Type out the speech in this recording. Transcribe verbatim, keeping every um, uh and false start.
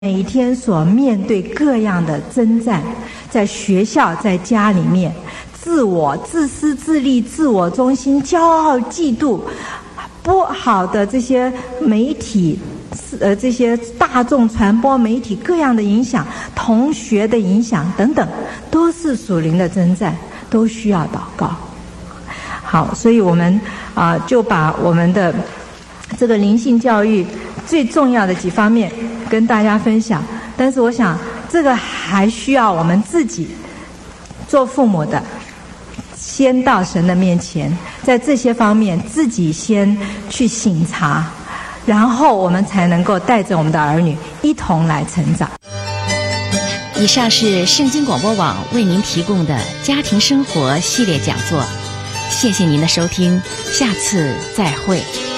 每一天所面对各样的征战，在学校、在家里面，自我、自私自利、自我中心、骄傲、嫉妒，不好的这些媒体，呃，这些大众传播媒体各样的影响，同学的影响等等，都是属灵的征战，都需要祷告。好，所以我们啊、呃，就把我们的这个灵性教育最重要的几方面跟大家分享。但是我想，这个还需要我们自己做父母的，先到神的面前，在这些方面自己先去省察，然后我们才能够带着我们的儿女一同来成长。 以上是圣经广播网为您提供的家庭生活系列讲座，谢谢您的收听，下次再会。